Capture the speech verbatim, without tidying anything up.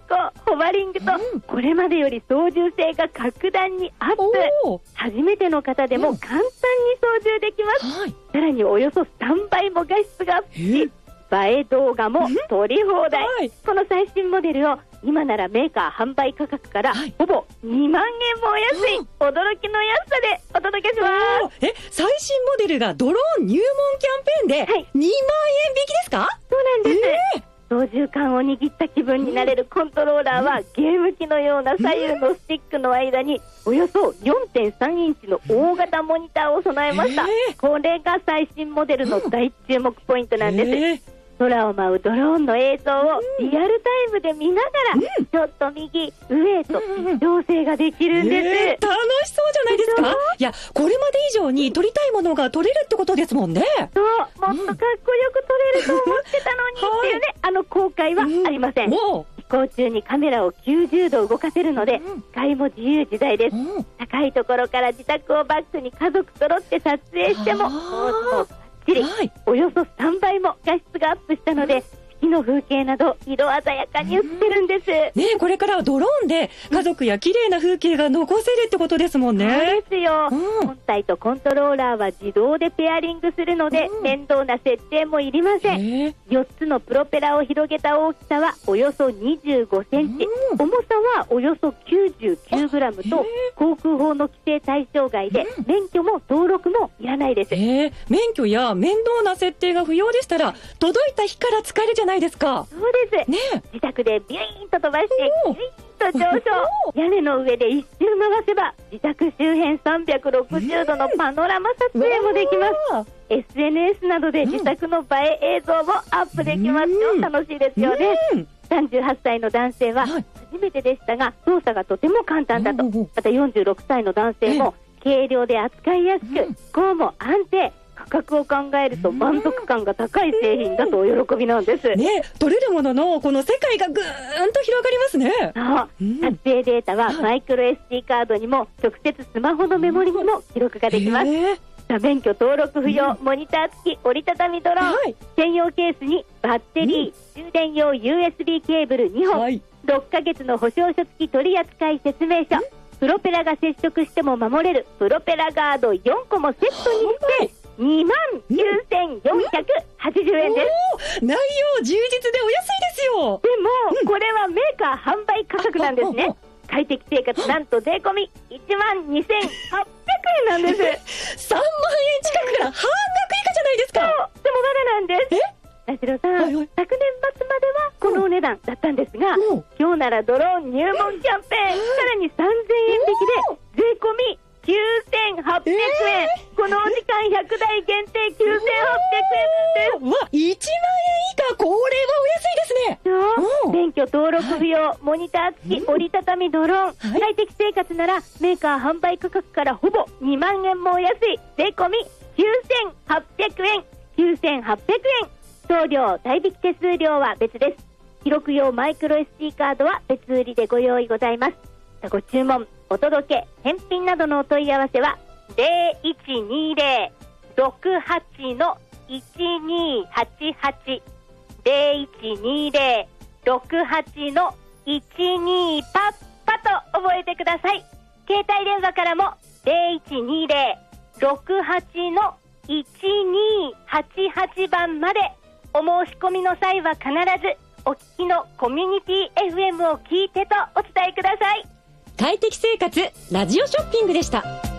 ホバリングと、うん、これまでより操縦性が格段にアップ。初めての方でも簡単に操縦できます、うんはい、さらにおよそさんばいも画質がアップし、映え動画も撮り放題、はい、この最新モデルを今ならメーカー販売価格からほぼにまんえんもお安い、はい、驚きの安さでお届けします。 え、最新モデルがドローン入門キャンペーンでにまんえん引きですか？ そうなんです、えー操縦桿を握った気分になれるコントローラーは、うん、ゲーム機のような左右のスティックの間におよそ よんてんさんインチの大型モニターを備えました、えー、これが最新モデルの大注目ポイントなんです、えー、空を舞うドローンの映像をリアルタイムで見ながら、うん、ちょっと右上へと調整ができるんです、 えー、楽しそうじゃないですか。いや、これまで以上に撮りたいものが撮れるってことですもんね。 そう、もっとかっこよく撮れると思ってたのに、うん、っていうね、あの後悔はありません、うん、飛行中にカメラをきゅうじゅうど動かせるので、うん、視界も自由自在です、うん、高いところから自宅をバックに家族揃って撮影してももうはい、およそさんばいも画質がアップしたので、四季の風景など色鮮やかに映ってるんです、 ね、これからはドローンで家族や綺麗な風景が残せるってことですもんね。 そうですよ、うん、本体とコントローラーは自動でペアリングするので、うん、面倒な設定もいりません。よっつのプロペラを広げた大きさはおよそにじゅうごセンチ、うん、重さはおよそきゅうじゅうきゅうグラムと航空法の規制対象外で、うん、免許も登録もいらないです。 免許や面倒な設定が不要でしたら届いた日から使えるじゃないですか。 そうです、ね、自宅でビューンと飛ばしてビューンと上昇、屋根の上で一周回せば自宅周辺さんびゃくろくじゅうどのパノラマ撮影もできます。 エスエヌエス などで自宅の映え映像もアップできますよ、うん、楽しいですよね、うん、さんじゅうはっさいの男性は初めてでしたが操作がとても簡単だと、またよんじゅうろくさいの男性も軽量で扱いやすく、飛行も安定、価格を考えると満足感が高い製品だとお喜びなんです、 ね、取れるもののこの世界がぐーんと広がりますね。 そう、うん、撮影データはマイクロ エスディー カードにも直接スマホのメモリにも記録ができます、えー免許登録不要、うん、モニター付き折りたたみドローン、はい、専用ケースにバッテリー、うん、充電用 ユーエスビー ケーブルにほん、はい、ろっかげつの保証書付き取扱説明書、うん、プロペラが接触しても守れるプロペラガードよんこもセットにしてにまんきゅうせんよんひゃくはちじゅうえんです。 内容充実でお安いですよ。 でも、うん、これはメーカー販売価格なんですね。快適生活なんと税込みいちまんにせんはっぴゃくえんなんですさんまんえん近くから半額以下じゃないですか。 そうでもまだなんです。え、田代さん、はいはい、昨年末まではこのお値段だったんですが、うん、今日ならドローン入門キャンペーン、さらにさんぜんえん引きで税込みきゅうせんはっぴゃくえん、えー、このお時間ひゃくだい限定きゅうせんはっぴゃくえんです。 わ、いちまんえん以下、これはお安いですね。 そう、免許登録不要、はい、モニター付き折りたたみドローン、はい、快適生活ならメーカー販売価格からほぼにまんえんもお安い税込みきゅうせんはっぴゃくえん、きゅうせんはっぴゃくえん、送料代引き手数料は別です。記録用マイクロ エスディー カードは別売りでご用意ございます。ご注文、お届け、返品などのお問い合わせは ゼロいちにゼロ ろくはち のいちにはちはち ゼロいちにゼロ ろくはち のいちにパッパと覚えてください。携帯電話からもゼロいちにゼロ ろくはち のいちにはちはちばんまでお申し込みの際は必ずお聞きのコミュニティ エフエム を聞いてとお伝えください。 快適生活ラジオショッピングでした。